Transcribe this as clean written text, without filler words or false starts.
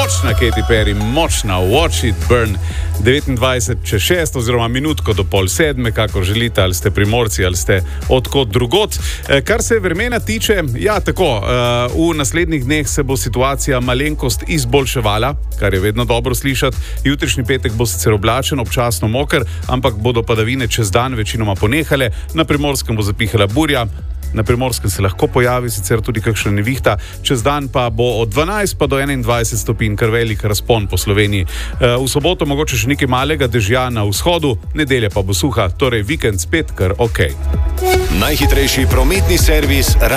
močna Katy Perry, močna Watch It Burn, 29 čez 6 oziroma minutko do pol 7, kako želite, ali ste Primorci ali ste odkot drugot. Kar se vremena tiče, ja tako, v naslednjih dneh se bo situacija malenkost izboljševala, kar je vedno dobro slišati. Jutrišnji petek bo sicer oblačen, občasno moker, ampak bodo padavine čez dan večinoma ponehale, na Primorskem bo zapihala burja. Na Primorskem se lahko pojavi sicer tudi kakšna nevihta, čez dan pa bo od 12 pa do 21 stopinj, kar velik razpon po Sloveniji. V soboto mogoče še nekaj malega dežja na vzhodu, nedelja pa bo suha, torej vikend spet kar ok. Najhitrejši prometni servis